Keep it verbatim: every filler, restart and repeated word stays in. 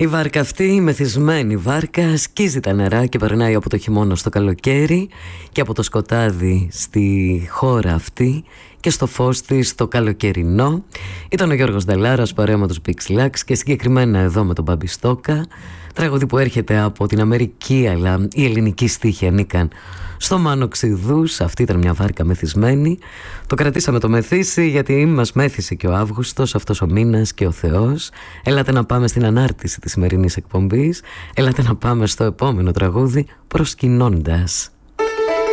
Η βάρκα αυτή, η μεθυσμένη βάρκα, σκίζει τα νερά και περνάει από το χειμώνα στο καλοκαίρι και από το σκοτάδι στη χώρα αυτή και στο φως της το καλοκαιρινό. Ήταν ο Γιώργος Ντελάρας παρέα με τους Pixlax και συγκεκριμένα εδώ με τον Μπάμπη Στόκα. Τραγούδι που έρχεται από την Αμερική, αλλά οι ελληνικοί στίχοι ανήκαν στο Μάνο Ξηδούς. Αυτή ήταν μια βάρκα μεθυσμένη. Το κρατήσαμε το μεθύσι γιατί μας μέθησε και ο Αύγουστος, αυτός ο μήνας και ο Θεός. Έλατε να πάμε στην ανάρτηση της σημερινής εκπομπής. Έλατε να πάμε στο επόμενο τραγούδι, προσκυνώντας.